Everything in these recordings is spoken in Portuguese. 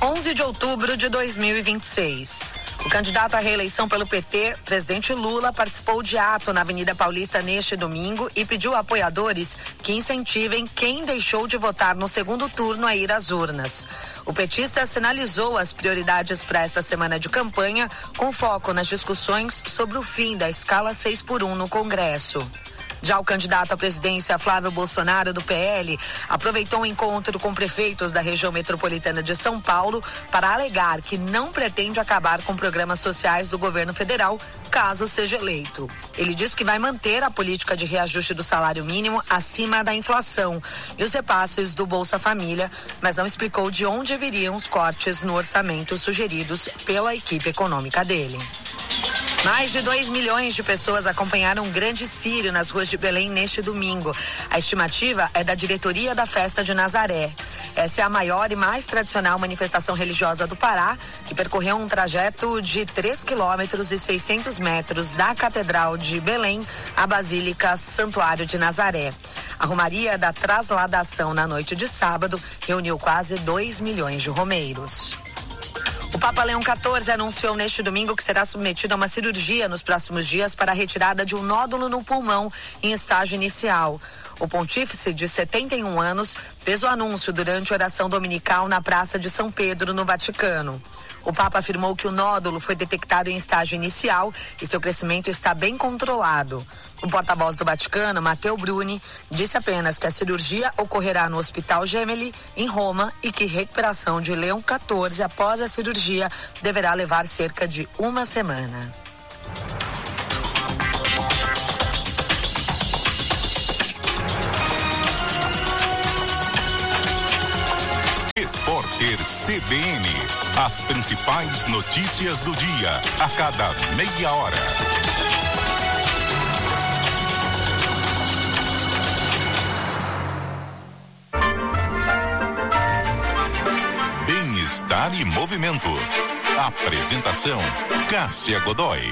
11 de outubro de 2026. O candidato à reeleição pelo PT, presidente Lula, participou de ato na Avenida Paulista neste domingo e pediu a apoiadores que incentivem quem deixou de votar no segundo turno a ir às urnas. O petista sinalizou as prioridades para esta semana de campanha, com foco nas discussões sobre o fim da escala 6x1 no Congresso. Já o candidato à presidência, Flávio Bolsonaro, do PL, aproveitou um encontro com prefeitos da região metropolitana de São Paulo para alegar que não pretende acabar com programas sociais do governo federal, caso seja eleito. Ele diz que vai manter a política de reajuste do salário mínimo acima da inflação e os repasses do Bolsa Família, mas não explicou de onde viriam os cortes no orçamento sugeridos pela equipe econômica dele. Mais de 2 milhões de pessoas acompanharam um grande círio nas ruas de Belém neste domingo. A estimativa é da diretoria da Festa de Nazaré. Essa é a maior e mais tradicional manifestação religiosa do Pará, que percorreu um trajeto de 3 quilômetros e 600 metros da Catedral de Belém à Basílica Santuário de Nazaré. A romaria da trasladação na noite de sábado reuniu quase 2 milhões de romeiros. O Papa Leão XIV anunciou neste domingo que será submetido a uma cirurgia nos próximos dias para a retirada de um nódulo no pulmão em estágio inicial. O pontífice, de 71 anos, fez o anúncio durante a oração dominical na Praça de São Pedro, no Vaticano. O Papa afirmou que o nódulo foi detectado em estágio inicial e seu crescimento está bem controlado. O porta-voz do Vaticano, Matteo Bruni, disse apenas que a cirurgia ocorrerá no Hospital Gemelli, em Roma, e que recuperação de Leão XIV após a cirurgia deverá levar cerca de uma semana. Repórter CBN. As principais notícias do dia, a cada meia hora. Bem-estar e movimento. Apresentação: Cássia Godoy.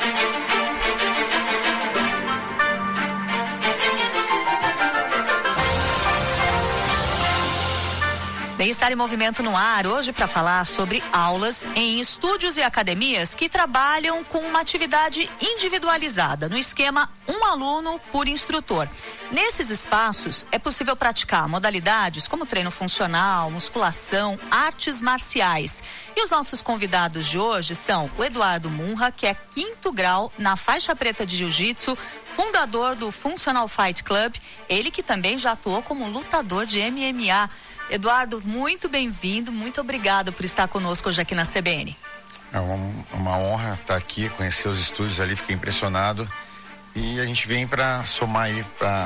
Bem-estar e movimento no ar, hoje para falar sobre aulas em estúdios e academias que trabalham com uma atividade individualizada, no esquema um aluno por instrutor. Nesses espaços é possível praticar modalidades como treino funcional, musculação, artes marciais. E os nossos convidados de hoje são o Eduardo Munra, que é 5º grau na faixa preta de jiu-jitsu, fundador do Functional Fight Club, ele que também já atuou como lutador de MMA. Eduardo, muito bem-vindo, muito obrigado por estar conosco hoje aqui na CBN. É uma honra estar aqui, conhecer os estúdios ali, fiquei impressionado. E a gente vem para somar aí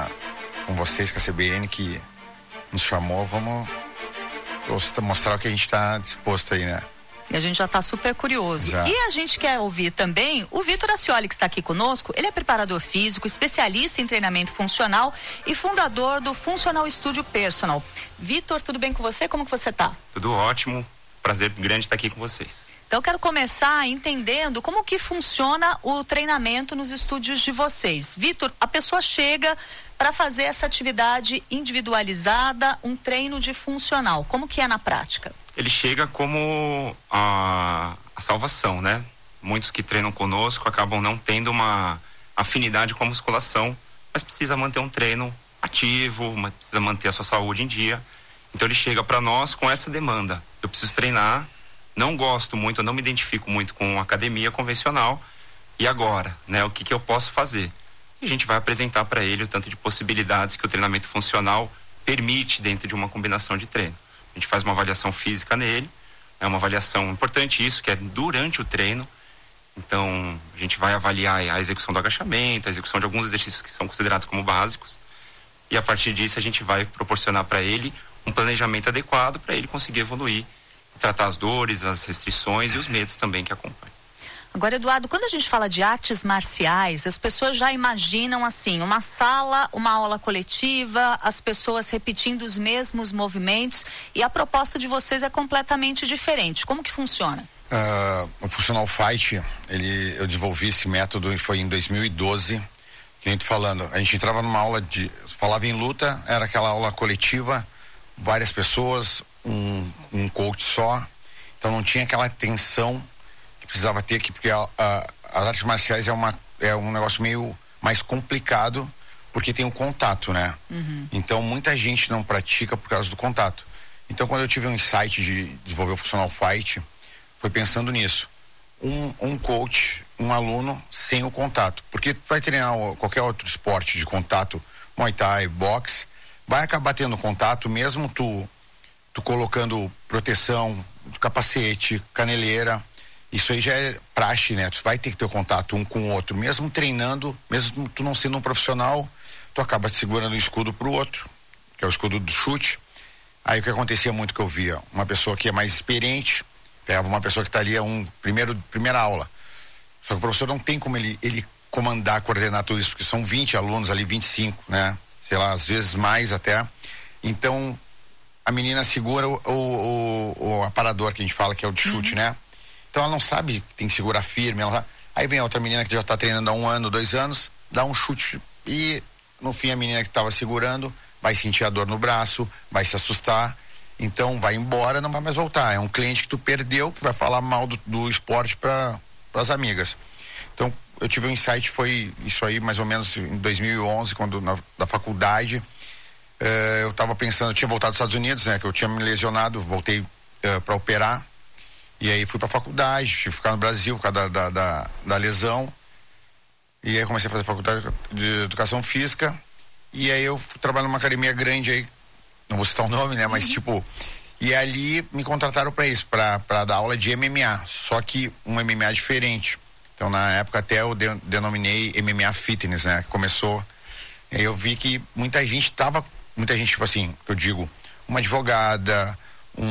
com vocês, com a CBN, que nos chamou. Vamos mostrar o que a gente está disposto aí, né? E a gente já está super curioso. Já. E a gente quer ouvir também o Vitor Ascioli, que está aqui conosco. Ele é preparador físico, especialista em treinamento funcional e fundador do Functional Studio Personal. Vitor, tudo bem com você? Como que você está? Tudo ótimo. Prazer grande estar aqui com vocês. Então eu quero começar entendendo como que funciona o treinamento nos estúdios de vocês. Vitor, a pessoa chega para fazer essa atividade individualizada, um treino de funcional. Como que é na prática? Ele chega como a salvação, né? Muitos que treinam conosco acabam não tendo uma afinidade com a musculação, mas precisa manter um treino ativo, precisa manter a sua saúde em dia. Então ele chega para nós com essa demanda. Eu preciso treinar, não gosto muito, eu não me identifico muito com academia convencional. E agora, né? O que eu posso fazer? E a gente vai apresentar para ele o tanto de possibilidades que o treinamento funcional permite dentro de uma combinação de treino. A gente faz uma avaliação física nele, é uma avaliação importante isso, que é durante o treino. Então, a gente vai avaliar a execução do agachamento, a execução de alguns exercícios que são considerados como básicos. E a partir disso, a gente vai proporcionar para ele um planejamento adequado para ele conseguir evoluir, tratar as dores, as restrições e os medos também que acompanham. Agora, Eduardo, quando a gente fala de artes marciais, as pessoas já imaginam assim, uma sala, uma aula coletiva, as pessoas repetindo os mesmos movimentos, e a proposta de vocês é completamente diferente. Como que funciona? O Functional Fight, eu desenvolvi esse método, foi em 2012, que nem tô falando, a gente entrava numa aula falava em luta, era aquela aula coletiva, várias pessoas, um coach só, Então não tinha aquela tensão que precisava ter aqui, porque as artes marciais é um negócio meio mais complicado, porque tem um contato, né? Então muita gente não pratica por causa do contato. Então quando eu tive um insight de desenvolver o Funcional Fight, foi pensando nisso. Um coach, um aluno sem o contato. Porque tu vai treinar qualquer outro esporte de contato, Muay Thai, boxe, vai acabar tendo contato, mesmo tu colocando proteção, capacete, caneleira. Isso aí já é praxe, né? Tu vai ter que ter contato um com o outro. Mesmo treinando, mesmo tu não sendo um profissional, tu acaba segurando o escudo pro outro, que é o escudo do chute. Aí o que acontecia muito que eu via, uma pessoa que é mais experiente, pegava uma pessoa que estaria primeira aula. Só que o professor não tem como ele comandar, coordenar tudo isso, porque são 20 alunos ali, 25, né? Sei lá, às vezes mais até. Então, a menina segura o aparador que a gente fala, que é o de chute, né? Então ela não sabe que tem que segurar firme. Aí vem a outra menina que já está treinando há 1 ano, 2 anos, dá um chute e no fim a menina que estava segurando vai sentir a dor no braço, vai se assustar, então vai embora, não vai mais voltar. É um cliente que tu perdeu, que vai falar mal do esporte para as amigas. Então eu tive um insight, foi isso aí mais ou menos em 2011, quando na faculdade, eu estava pensando, eu tinha voltado dos Estados Unidos, né, que eu tinha me lesionado, voltei para operar, e aí fui para a faculdade, tive que ficar no Brasil por causa da lesão, e aí comecei a fazer faculdade de educação física, e aí eu trabalho numa academia grande aí, não vou citar o nome, né, mas tipo, e ali me contrataram para isso, para dar aula de MMA, só que um MMA diferente. Então na época até eu denominei MMA Fitness, né, que começou, e aí eu vi que muita gente tipo assim, eu digo, uma advogada,